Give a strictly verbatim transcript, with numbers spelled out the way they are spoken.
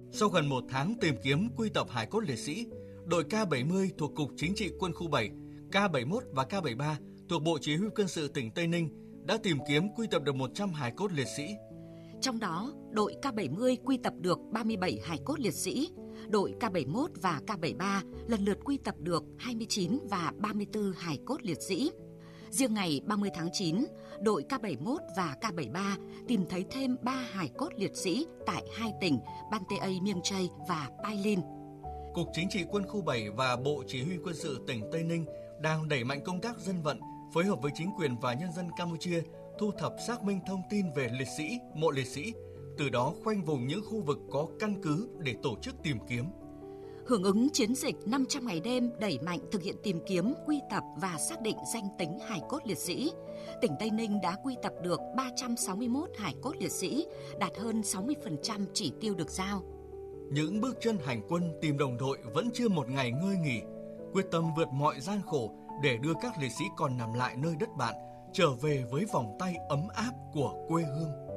Sau gần một tháng tìm kiếm quy tập hài cốt liệt sĩ, đội K bảy mươi thuộc Cục Chính trị Quân khu bảy, K bảy mươi mốt và K bảy mươi ba thuộc Bộ Chỉ huy Quân sự tỉnh Tây Ninh đã tìm kiếm quy tập được một trăm hài cốt liệt sĩ. Trong đó, đội K bảy mươi quy tập được ba mươi bảy hài cốt liệt sĩ, đội K bảy mươi mốt và K bảy mươi ba lần lượt quy tập được hai mươi chín và ba mươi tư hài cốt liệt sĩ. Riêng ngày ba mươi tháng chín, đội K bảy mươi mốt và K bảy mươi ba tìm thấy thêm ba hài cốt liệt sĩ tại hai tỉnh Ban Tê Ây Miêng Chây và Pai Lin. Cục Chính trị Quân khu bảy và Bộ Chỉ huy Quân sự tỉnh Tây Ninh đang đẩy mạnh công tác dân vận, phối hợp với chính quyền và nhân dân Campuchia thu thập xác minh thông tin về liệt sĩ, mộ liệt sĩ, từ đó khoanh vùng những khu vực có căn cứ để tổ chức tìm kiếm. Hưởng ứng chiến dịch năm trăm ngày đêm đẩy mạnh thực hiện tìm kiếm, quy tập và xác định danh tính hài cốt liệt sĩ, tỉnh Tây Ninh đã quy tập được ba trăm sáu mươi mốt hài cốt liệt sĩ, đạt hơn sáu mươi phần trăm chỉ tiêu được giao. Những bước chân hành quân tìm đồng đội vẫn chưa một ngày ngơi nghỉ, quyết tâm vượt mọi gian khổ để đưa các liệt sĩ còn nằm lại nơi đất bạn trở về với vòng tay ấm áp của quê hương.